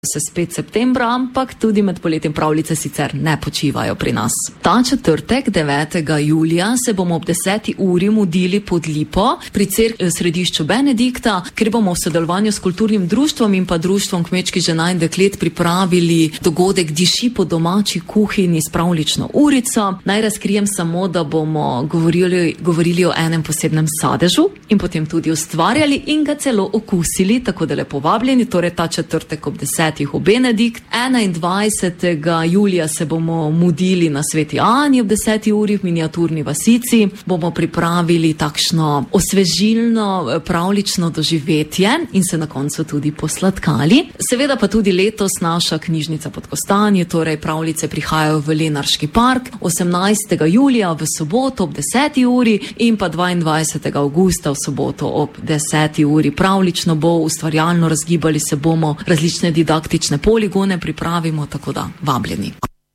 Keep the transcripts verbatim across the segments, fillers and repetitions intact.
Se spet septembra, ampak tudi med poletjem pravljice sicer ne počivajo pri nas. Ta četrtek, devetega julija, se bomo ob deseti uri mudili pod Lipo pri cerkvi v središču Benedikta, kjer bomo v sodelovanju s kulturnim društvom in pa društvom kmečkih žena in deklet pripravili dogodek Diši po domači kuhinji s pravljično urico. Naj razkrijem samo, da bomo govorili, govorili o enem posebnem sadežu in potem tudi ustvarjali in ga celo okusili, tako da lepo vabljeni, torej ta četrtek ob desetih v Benedikt. enaindvajsetega julija se bomo mudili na Sveti Ani ob deseti uri v miniaturni vasici. Bomo pripravili takšno osvežilno pravljično doživetje in se na koncu tudi posladkali. Seveda pa tudi letos naša knjižnica pod Kostanji, torej pravljice prihajajo v Lenarški park osemnajstega julija v soboto ob deseti uri in pa dvaindvajsetega avgusta v soboto ob deseti uri. Pravljično bo, ustvarjalno razgibali se bomo, različne didaktične poligone pripravimo, tako da vabljeni.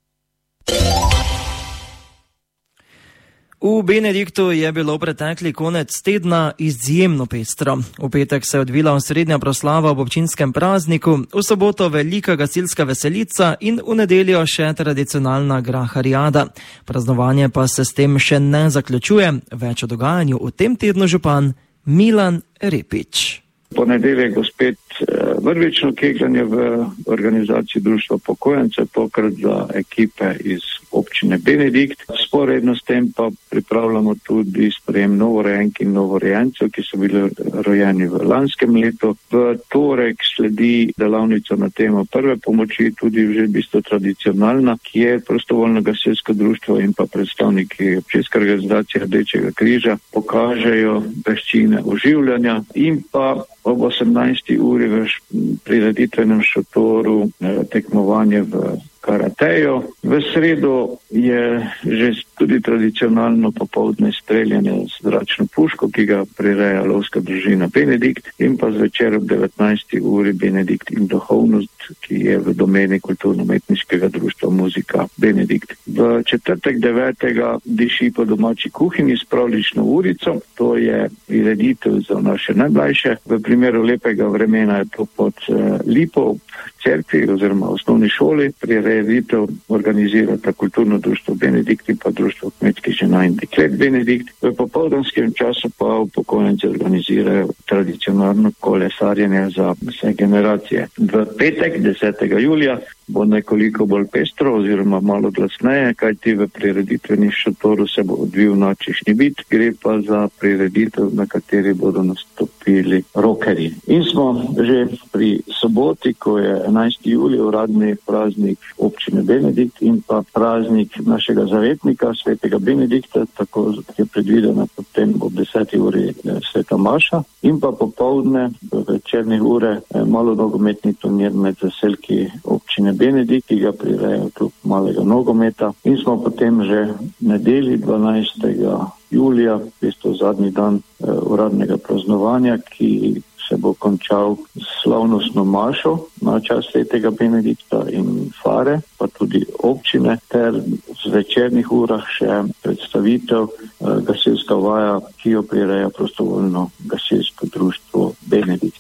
V Benediktu je bilo pretekli konec tedna izjemno pestro. V petek se je odvila osrednja proslava ob občinskem prazniku, v soboto velika gasilska veselica in v nedeljo še tradicionalna graharijada. Praznovanje pa se s tem še ne zaključuje. Več o dogajanju v tem tednu župan Milan Repič. Ponedeljek bo spet vrvično kegljanje v organizaciji Društva upokojencev, tokrat za ekipe iz občine Benedikt. Sporedno s tem pa pripravljamo tudi sprejem novorojenk in novorojencev, ki so bili rojeni v lanskem letu. V torek sledi delavnica na temo prve pomoči, tudi že v bistvu tradicionalna, kjer prostovoljno gasilsko društvo in pa predstavniki občinske organizacije Rdečega križa pokažejo veščine oživljanja in pa ob osemnajsti uri v prireditvenem šotoru tekmovanje v karateju. V sredo je že tudi tradicionalno popoldne streljanje z zračno puško, ki ga prireja lovska družina Benedikt, in pa zvečer ob devetnajsti uri Benedikt in duhovnost, ki je v domeni kulturno-umetniškega društva Muzika Benedikt. V četrtek devetega Diši po domači kuhinji s pravljično urico, to je prireditev za naše najmlajše. V primeru lepega vremena je to pod uh, Lipo v cerkvi oziroma osnovni šoli. Prireditev organizirata kulturno društvo Benedikt in pa društvo kmečkih žena in deklet Benedikt. V popoldanskem času pa upokojenci organizirajo tradicionalno kolesarjenje za vse generacije. V petek desetega julija bo nekoliko bolj pestro oziroma malo glasneje, kajti v prireditvenih šotoru se bo odvil nočni bit, gre pa za prireditev, na kateri bodo nastopili rockerji. In smo že pri soboti, ko je enajsti julij, uradni praznik občine Benedikt in pa praznik našega zavetnika, svetega Benedikta, tako je predvidena potem ob deseti uri sveta maša in pa popoldne v večernih ure malo nogometni turnir med zaselki občine Benedikt, ki ga prirejajo klub malega nogometa, in smo potem že nedelji dvanajstega julija, v bistvu zadnji dan eh, uradnega praznovanja, ki se bo končal slavnostno mašo na čas svetega Benedikta in fare, pa tudi občine, ter v večernih urah še predstavitev eh, gasilska vaja, ki jo prireja prostovoljno gasilsko društvo Benedikt.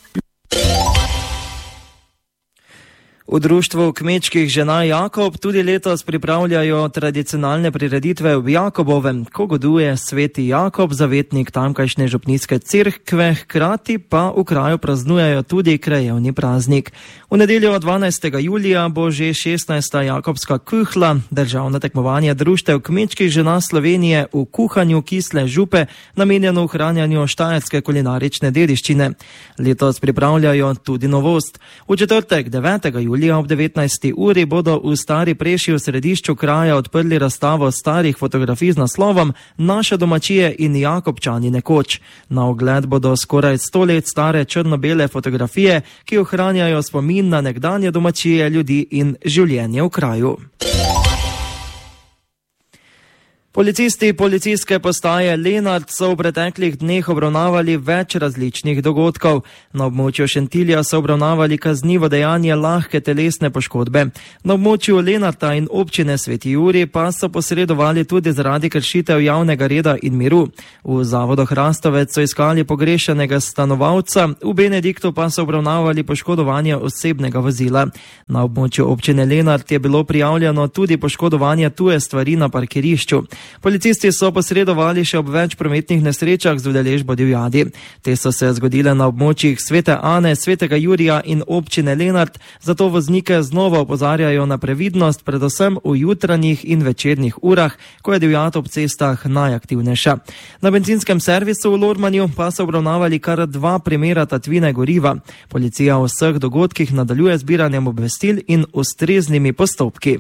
V društvu kmečkih žena Jakob tudi letos pripravljajo tradicionalne prireditve v Jakobovem, ko goduje sveti Jakob, zavetnik tamkajšnje župnijske cerkve, hkrati pa v kraju praznujejo tudi krajevni praznik. V nedeljo dvanajstega julija bo že šestnajsta Jakobska kuhla, državno tekmovanje društev kmečkih žena Slovenije v kuhanju kisle župe, namenjeno ohranjanju štajerske kulinarične dediščine. Letos pripravljajo tudi novost. V četrtek devetega julija ob devetnajsti uri bodo v Stari Preši v središču kraja odprli razstavo starih fotografij z naslovom Naše domačije in Jakobčani nekoč. Na ogled bodo skoraj sto let stare črno-bele fotografije, ki ohranjajo spomin na nekdanje domačije, ljudi in življenje v kraju. Policisti policijske postaje Lenart so v preteklih dneh obravnavali več različnih dogodkov. Na območju Šentilja so obravnavali kaznivo dejanje lahke telesne poškodbe. Na območju Lenarta in občine Sveti Jurij pa so posredovali tudi zaradi kršitev javnega reda in miru. V zavodu Hrastovec so iskali pogrešanega stanovalca, v Benediktu pa so obravnavali poškodovanje osebnega vozila. Na območju občine Lenart je bilo prijavljeno tudi poškodovanje tuje stvari na parkirišču. Policisti so posredovali še ob več prometnih nesrečah z udeležbo divjadi. Te so se zgodile na območjih Svete Ane, Svetega Jurija in občine Lenart, zato voznike znova opozarjajo na previdnost, predvsem v jutranjih in večernih urah, ko je divjad ob cestah najaktivnejša. Na benzinskem servisu v Lormanju pa so obravnavali kar dva primera tatvine goriva. Policija o vseh dogodkih nadaljuje zbiranjem obvestil in ustreznimi postopki.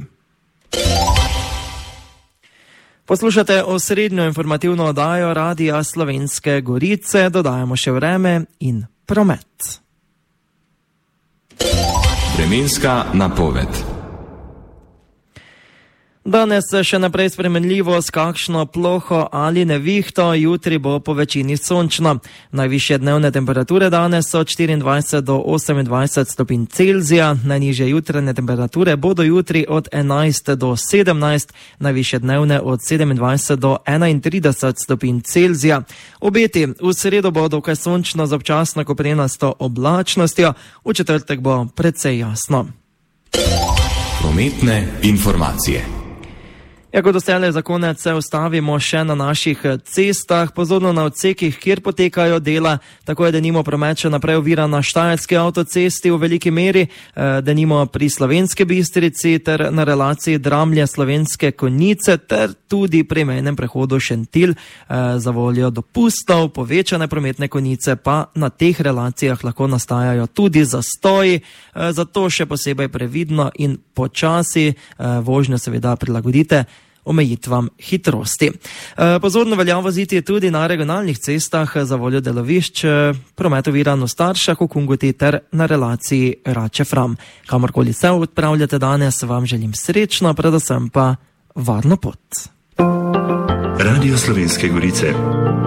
Poslušate osrednjo informativno oddajo Radia Slovenske Gorice, dodajamo še vreme in promet. Vremenska napoved. Danes še naprej spremenljivo s kakšno ploho ali nevihto, jutri bo po večini sončno. Najvišje dnevne temperature danes so štiriindvajset do osemindvajset stopinj Celzija, najnižje jutranje temperature bodo jutri od enajst do sedemnajst, najvišje dnevne od sedemindvajset do enaintrideset stopinj Celzija. Obeti v sredo bo dokaj sončno z občasno koprenasto oblačnostjo, v četrtek bo precej jasno. Prometne informacije. Ja, kot ostale za konec se ustavimo še na naših cestah, pozorno na odsekih, kjer potekajo dela, tako je denimo promet še naprej ovira na Štajerski avtocesti v veliki meri, denimo pri Slovenski Bistrici ter na relaciji Dramlje Slovenske Konjice ter tudi pri mejnem prehodu Šentilj. Za voljo dopustov povečane prometne konice pa na teh relacijah lahko nastajajo tudi zastoji, zato še posebej previdno in počasi vožnjo seveda prilagodite omejitvam hitrosti. Pozorno velja voziti tudi na regionalnih cestah za voljo delovišč, promet oviran v Staršah, v Kungoti ter na relaciji Rače-Fram. Kamorkoli se odpravljate danes, vam želim srečno, predvsem pa varno pot. Radio Slovenske Gorice.